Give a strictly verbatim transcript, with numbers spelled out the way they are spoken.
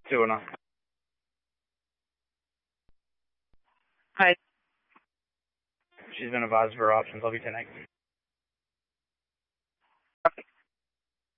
Tuna. Hi. She's been advised of her options. I'll be ten.